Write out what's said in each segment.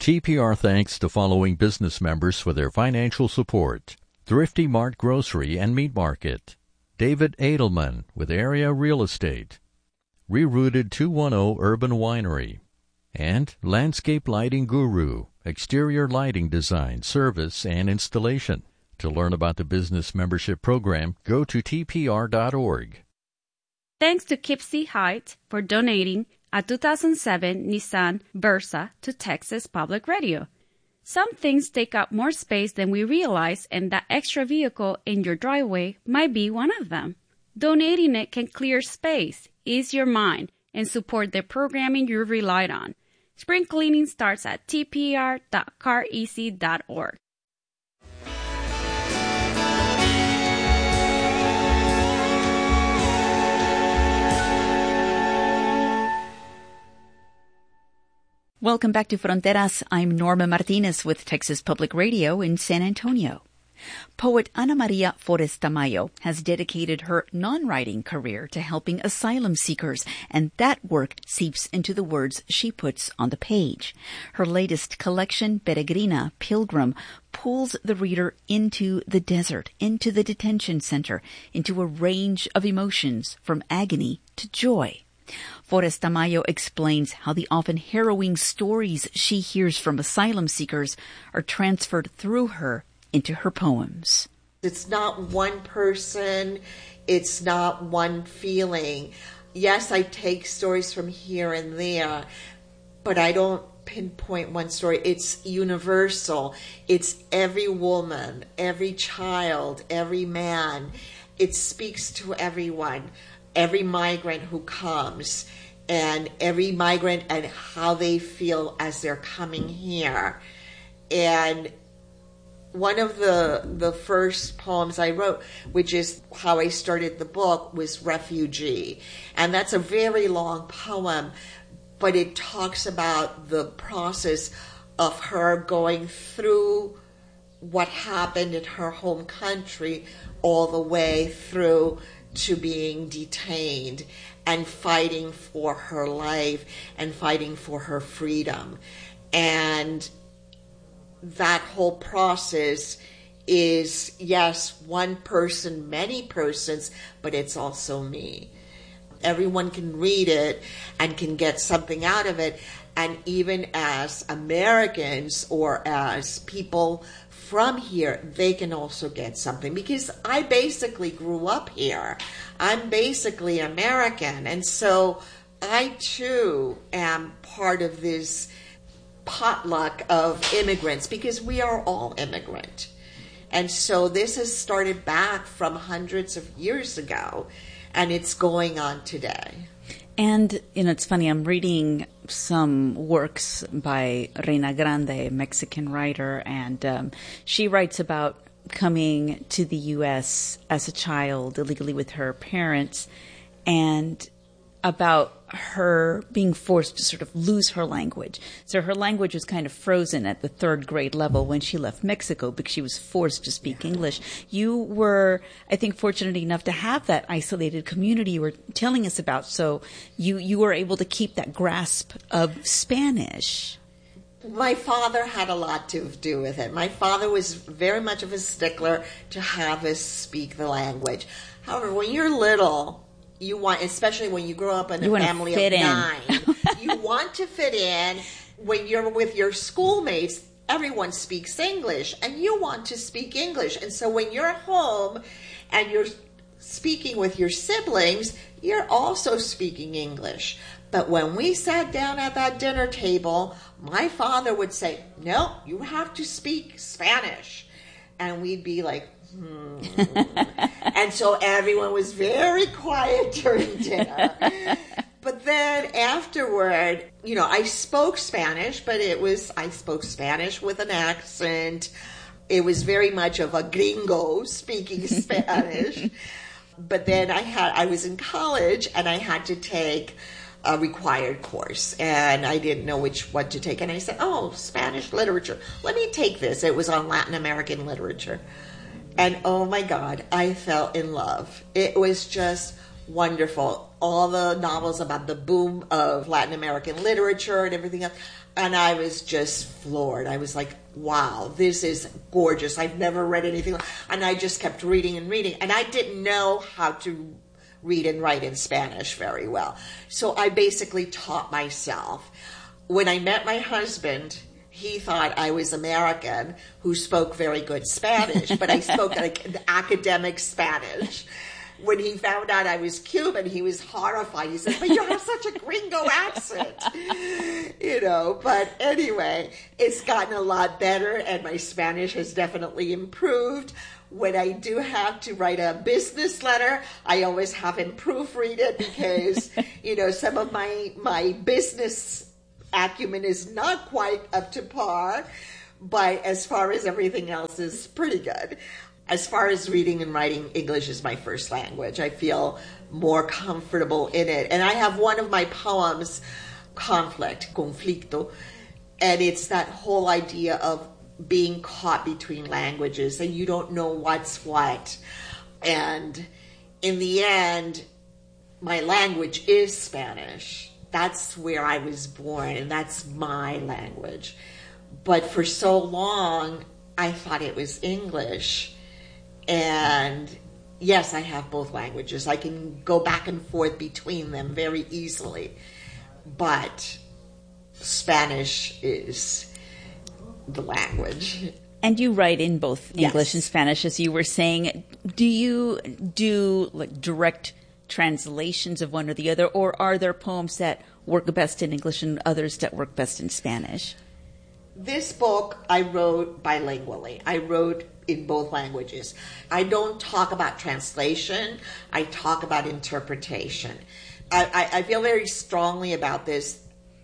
TPR thanks the following business members for their financial support: Thrifty Mart Grocery and Meat Market, David Edelman with Area Real Estate, Rerouted 210 Urban Winery, and Landscape Lighting Guru, exterior lighting design, service, and installation. To learn about the business membership program, go to tpr.org. Thanks to Kipsey Height for donating a 2007 Nissan Versa to Texas Public Radio. Some things take up more space than we realize, and that extra vehicle in your driveway might be one of them. Donating it can clear space, ease your mind, and support the programming you relied on. Spring cleaning starts at tpr.careasy.org. Welcome back to Fronteras. I'm Norma Martinez with Texas Public Radio in San Antonio. Poet Ana Maria Forrest Tamayo has dedicated her non-writing career to helping asylum seekers, and that work seeps into the words she puts on the page. Her latest collection, Peregrina, Pilgrim, pulls the reader into the desert, into the detention center, into a range of emotions from agony to joy. Forrest Tamayo explains how the often harrowing stories she hears from asylum seekers are transferred through her into her poems. It's not one person. It's not one feeling. Yes, I take stories from here and there, but I don't pinpoint one story. It's universal. It's every woman, every child, every man. It speaks to everyone. Every migrant who comes, and every migrant and how they feel as they're coming here. And one of the first poems I wrote, which is how I started the book, was Refugee. And that's a very long poem, but it talks about the process of her going through what happened in her home country all the way through to being detained and fighting for her life and fighting for her freedom. And that whole process is, yes, one person, many persons, but it's also me. Everyone can read it and can get something out of it. And even as Americans or as people from here, they can also get something, because I basically grew up here. I'm basically American, and so I too am part of this potluck of immigrants, because we are all immigrant. And so this has started back from hundreds of years ago, and it's going on today. And, it's funny, I'm reading some works by Reina Grande, a Mexican writer, and she writes about coming to the U.S. as a child illegally with her parents, and about her being forced to sort of lose her language. So her language was kind of frozen at the third grade level when she left Mexico because she was forced to speak English. You were, I think, fortunate enough to have that isolated community you were telling us about. So you were able to keep that grasp of Spanish. My father had a lot to do with it. My father was very much of a stickler to have us speak the language. However, when you're little, you want, especially when you grow up in a family of 9, you want to fit in. When you're with your schoolmates, everyone speaks English, and you want to speak English. And so when you're home and you're speaking with your siblings, you're also speaking English. But when we sat down at that dinner table, my father would say, "No, you have to speak Spanish." And we'd be like, And so everyone was very quiet during dinner. But then afterward, I spoke Spanish, but I spoke Spanish with an accent. It was very much of a gringo speaking Spanish. But then I was in college, and I had to take a required course, and I didn't know what to take. And I said, Spanish literature. Let me take this. It was on Latin American literature. And oh my God, I fell in love. It was just wonderful. all the novels about the boom of Latin American literature and everything else. And I was just floored. I was like, wow, this is gorgeous. I've never read anything. And I just kept reading and reading. And I didn't know how to read and write in Spanish very well. So I basically taught myself. When I met my husband, he thought I was American who spoke very good Spanish, but I spoke like an academic Spanish. When he found out I was Cuban, he was horrified. He said, but you have such a gringo accent. But anyway, it's gotten a lot better, and my Spanish has definitely improved. When I do have to write a business letter, I always have him proofread it because, some of my business acumen is not quite up to par, but as far as everything else is pretty good. As far as reading and writing, English is my first language. I feel more comfortable in it. And I have one of my poems, Conflicto, and it's that whole idea of being caught between languages and you don't know what's what. And in the end, my language is Spanish. That's where I was born, and that's my language. But for so long, I thought it was English. And yes, I have both languages. I can go back and forth between them very easily. But Spanish is the language. And you write in both English and Spanish, as you were saying. Do you do like direct translations of one or the other, or are there poems that work best in English and others that work best in Spanish? This book I wrote bilingually. I wrote in both languages. I don't talk about translation. I talk about interpretation. I feel very strongly about this.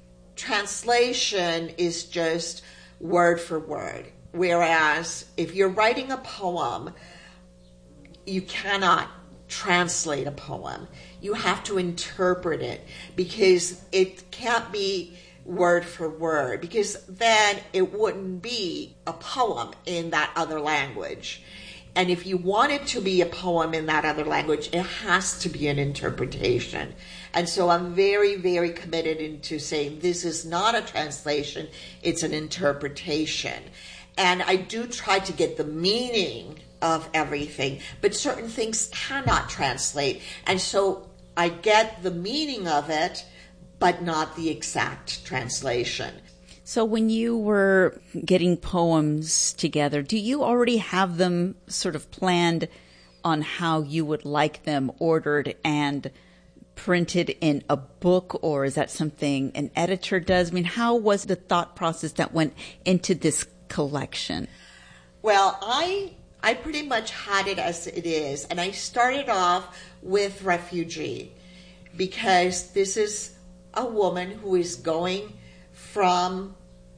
Translation is just word for word. Whereas if you're writing a poem, you cannot translate a poem. You have to interpret it because it can't be word for word, because then it wouldn't be a poem in that other language. And if you want it to be a poem in that other language, it has to be an interpretation. And so I'm very, very committed into saying this is not a translation, it's an interpretation. And I do try to get the meaning of everything, but certain things cannot translate. And so I get the meaning of it, but not the exact translation. So when you were getting poems together, do you already have them sort of planned on how you would like them ordered and printed in a book, or is that something an editor does? I mean, how was the thought process that went into this collection? Well, I pretty much had it as it is, and I started off with Refugee because this is a woman who is going from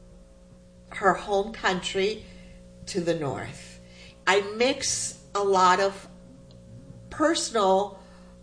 her home country to the north. I mix a lot of personal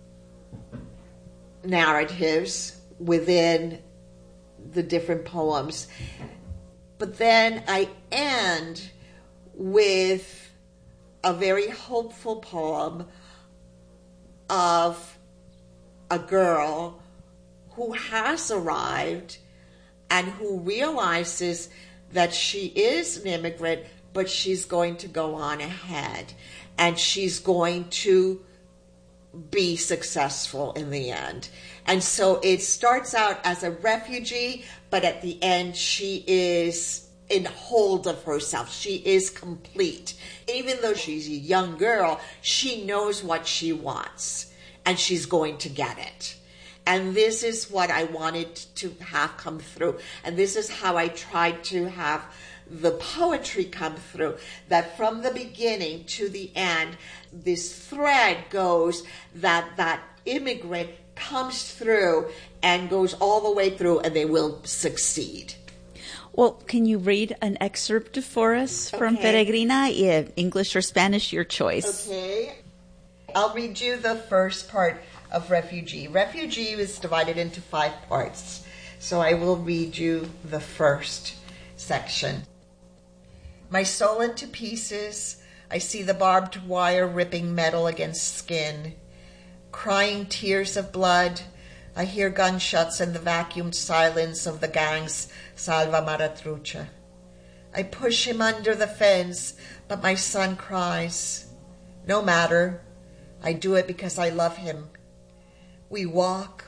narratives within the different poems, but then I end with a very hopeful poem of a girl who has arrived and who realizes that she is an immigrant, but she's going to go on ahead and she's going to be successful in the end. And so it starts out as a refugee, but at the end she is in hold of herself. She is complete. Even though she's a young girl, she knows what she wants and she's going to get it. And this is what I wanted to have come through. And this is how I tried to have the poetry come through. That from the beginning to the end, this thread goes that immigrant comes through and goes all the way through and they will succeed. Well, can you read an excerpt for us from Peregrina? English or Spanish, your choice. Okay. I'll read you the first part of Refugee. Refugee is divided into 5 parts, so I will read you the first section. My soul into pieces, I see the barbed wire ripping metal against skin. crying tears of blood. I hear gunshots and the vacuumed silence of the gang's Salva Maratrucha. I push him under the fence, but my son cries. No matter. I do it because I love him. We walk,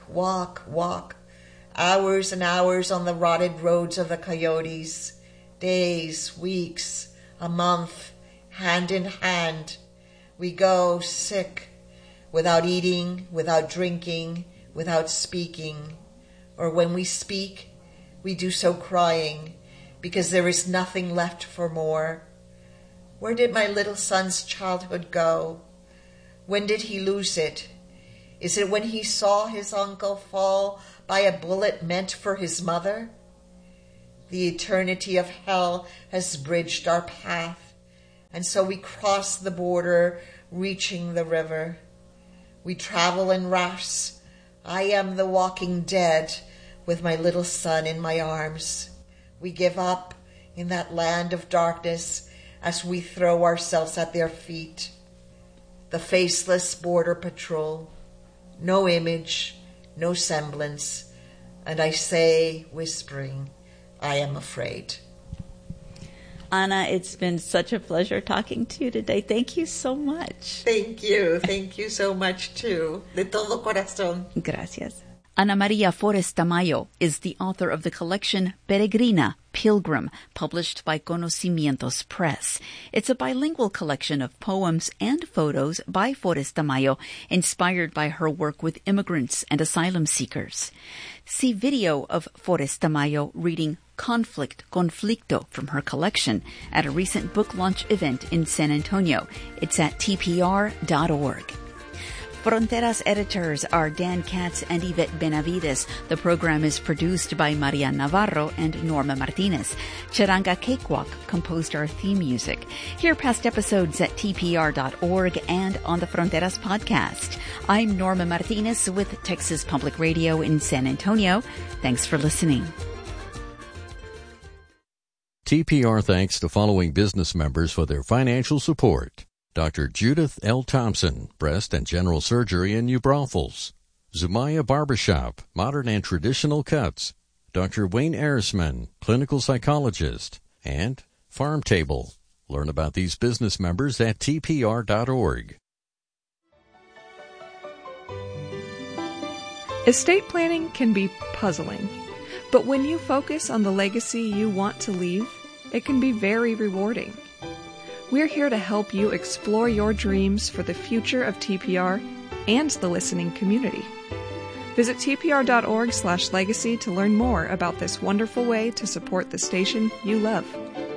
hours and hours on the rotted roads of the coyotes, days, weeks, a month, hand in hand. We go sick, without eating, without drinking, without speaking. Or when we speak, we do so crying, because there is nothing left for more. Where did my little son's childhood go? When did he lose it? Is it when he saw his uncle fall by a bullet meant for his mother? The eternity of hell has bridged our path, and so we cross the border, reaching the river. We travel in rafts. I am the walking dead with my little son in my arms. We give up in that land of darkness as we throw ourselves at their feet. The faceless border patrol, no image, no semblance, and I say, whispering, I am afraid. Ana, it's been such a pleasure talking to you today. Thank you so much. Thank you. Thank you so much, too. De todo corazón. Gracias. Ana Maria Forrest Tamayo is the author of the collection Peregrina, Pilgrim, published by Conocimientos Press. It's a bilingual collection of poems and photos by Forrest Tamayo, inspired by her work with immigrants and asylum seekers. See video of Forrest Tamayo reading Conflicto from her collection at a recent book launch event in San Antonio. It's at tpr.org. Fronteras editors are Dan Katz and Yvette Benavides. The program is produced by Maria Navarro and Norma Martinez. Charanga Cakewalk composed our theme music. Hear past episodes at tpr.org and on the Fronteras podcast. I'm Norma Martinez with Texas Public Radio in San Antonio. Thanks for listening. TPR thanks the following business members for their financial support. Dr. Judith L. Thompson, Breast and General Surgery in New Braunfels. Zumaya Barbershop, Modern and Traditional Cuts. Dr. Wayne Erisman, Clinical Psychologist. And Farm Table. Learn about these business members at tpr.org. Estate planning can be puzzling, but when you focus on the legacy you want to leave, it can be very rewarding. We're here to help you explore your dreams for the future of TPR and the listening community. Visit tpr.org/legacy to learn more about this wonderful way to support the station you love.